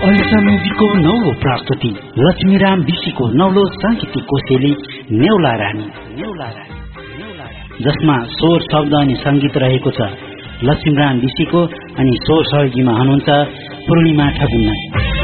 अहिलेसम्म म्युजिकको नौलो प्रस्तुति लक्ष्मीराम विशीको नौलो सांगीतिक कोसेली नेउला रानी, जसमा स्वर शब्द अनि संगीत रहेको छ लक्ष्मीराम विशीको अनि स्वर सहयोगीमा हुनुहुन्छ पूर्णिमा ठकुन्ना।